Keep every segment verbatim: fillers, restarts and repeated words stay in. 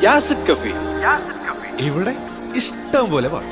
യാസിഡ് കഫി. ഇവിടെ ഇഷ്ടം പോലെ പാട്ട്.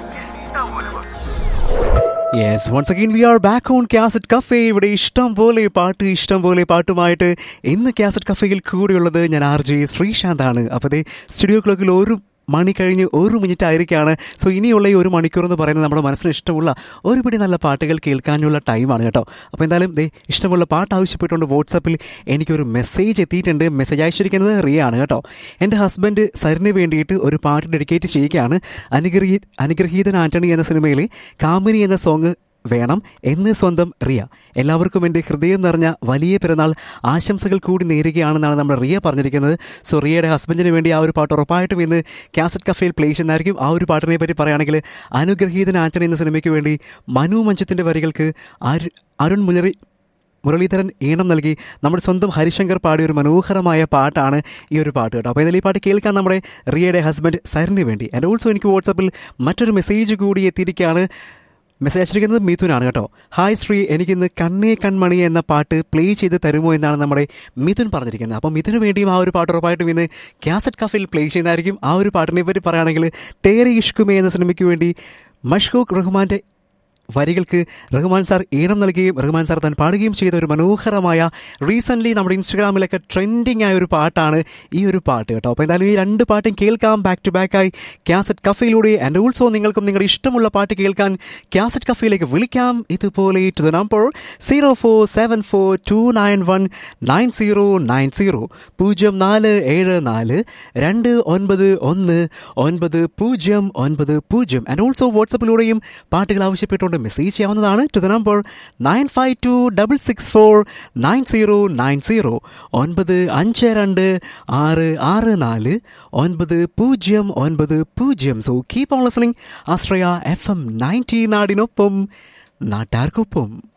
Yes, once again V are back on cassette cafe. ഇവിടെ ഇഷ്ടം പോലെ പാട്ട്, ഇഷ്ടം പോലെ പാട്ടുമായിട്ട് ഇന്ന് കാസറ്റ് കഫേയിൽ കൂടെയുള്ളത് ഞാൻ ആർ ജെ ശ്രീശാന്താണ്. അപ്പോൾ അതേ സ്റ്റുഡിയോ ക്ലോക്കിൽ ഒരു മണി കഴിഞ്ഞ് ഒരു മിനിറ്റ് ആയിരിക്കുകയാണ്. സോ ഇനിയുള്ള ഈ ഒരു മണിക്കൂർ എന്ന് പറയുന്നത് നമ്മുടെ മനസ്സിന് ഇഷ്ടമുള്ള ഒരുപിടി നല്ല പാട്ടുകൾ കേൾക്കാനുള്ള ടൈമാണ് കേട്ടോ. അപ്പോൾ എന്തായാലും ദേ ഇഷ്ടമുള്ള പാട്ട് ആവശ്യപ്പെട്ടുകൊണ്ട് വാട്സാപ്പിൽ എനിക്കൊരു മെസ്സേജ് എത്തിയിട്ടുണ്ട്. മെസ്സേജ് അയച്ചിരിക്കുന്നത് റിയ ആണ് കേട്ടോ. എൻ്റെ ഹസ്ബൻഡ് സരിന് വേണ്ടിയിട്ട് ഒരു പാട്ട് ഡെഡിക്കേറ്റ് ചെയ്യുകയാണ്. അനുഗ്രഹീ അനുഗ്രഹീതൻ ആൻ്റണി എന്ന സിനിമയിലെ കാമിനി എന്ന സോങ് വേണം എന്ന് സ്വന്തം റിയ. എല്ലാവർക്കും എൻ്റെ ഹൃദയം നിറഞ്ഞ വലിയ പെരുന്നാൾ ആശംസകൾ കൂടി നേരുകയാണെന്നാണ് നമ്മുടെ റിയ പറഞ്ഞിരിക്കുന്നത്. സോ റിയയുടെ ഹസ്ബൻഡിന് വേണ്ടി ആ ഒരു പാട്ട് ഉറപ്പായിട്ടും ഇന്ന് കാസറ്റ് കഫേയിൽ പ്ലേ ചെയ്യുന്നതായിരിക്കും. ആ ഒരു പാട്ടിനെ പറ്റി പറയുകയാണെങ്കിൽ അനുഗ്രഹീതൻ ആൻ്റണി എന്ന സിനിമയ്ക്ക് വേണ്ടി മനു മഞ്ചത്തിൻ്റെ വരികൾക്ക് അരു അരുൺ മുരളി മുരളീധരൻ ഈണം നൽകി നമ്മുടെ സ്വന്തം ഹരിശങ്കർ പാടിയ ഒരു മനോഹരമായ പാട്ടാണ് ഈ ഒരു പാട്ട് കേട്ടോ. അപ്പോൾ എന്നാലും ഈ പാട്ട് കേൾക്കാൻ നമ്മുടെ റിയയുടെ ഹസ്ബൻഡ് സരിന് വേണ്ടി. ആൻഡ് ഓൾസോ എനിക്ക് വാട്സാപ്പിൽ മറ്റൊരു മെസ്സേജ് കൂടി എത്തിയിരിക്കുകയാണ്. മെസ്സേജ് അയച്ചിരിക്കുന്നത് മിഥുനാണ് കേട്ടോ. ഹായ് ശ്രീ, എനിക്കിന്ന് കണ്ണേ കൺമണി എന്ന പാട്ട് പ്ലേ ചെയ്ത് തരുമോ എന്നാണ് നമ്മുടെ മിഥുൻ പറഞ്ഞിരിക്കുന്നത്. അപ്പോൾ മിഥുന് വേണ്ടിയും ആ ഒരു പാട്ട് ഉറപ്പായിട്ടും ഇന്ന് കാസറ്റ് കഫേയിൽ പ്ലേ ചെയ്യുന്നതായിരിക്കും. ആ ഒരു പാട്ടിനെ പറ്റി പറയുകയാണെങ്കിൽ തേരെ ഇഷ്കുമേ എന്ന സിനിമയ്ക്ക് വേണ്ടി മഷ്കൂഖ് റഹ്മാൻ്റെ വരികൾക്ക് റഹ്മാൻ സാർ ഈണം നൽകുകയും റഹ്മാൻ സാർ താൻ പാടുകയും ചെയ്ത ഒരു മനോഹരമായ റീസെൻ്റ്ലി നമ്മുടെ ഇൻസ്റ്റഗ്രാമിലൊക്കെ ട്രെൻഡിങ് ആയ ഒരു പാട്ടാണ് ഈ ഒരു പാട്ട് കേട്ടോ. അപ്പോൾ എന്തായാലും ഈ രണ്ട് പാട്ടും കേൾക്കാം back to ബാക്കായി cassette കഫയിലൂടെ. And also നിങ്ങൾക്കും നിങ്ങളുടെ ഇഷ്ടമുള്ള പാട്ട് കേൾക്കാൻ കാസറ്റ് കഫയിലേക്ക് വിളിക്കാം. ഇതുപോലെ to the number zero four seven four to nine one nine zero nine zero പൂജ്യം നാല് ഏഴ് നാല് രണ്ട് ഒൻപത് ഒന്ന് ഒൻപത് പൂജ്യം ഒൻപത് പൂജ്യം. ആൻഡ് ഓൾസോ വാട്സപ്പിലൂടെയും പാട്ടുകൾ ആവശ്യപ്പെട്ടുകൊണ്ട് മെസ്സേജ് ചെയ്യാവുന്നതാണ് to the number nine five to double six four nine zero nine zero ഒൻപത് അഞ്ച് രണ്ട് ആറ് ആറ് നാല് ഒൻപത് പൂജ്യം ഒൻപത് പൂജ്യം. So keep on listening Ashraya F M ninety, നാടിനൊപ്പം നാട്ടാർക്കൊപ്പം.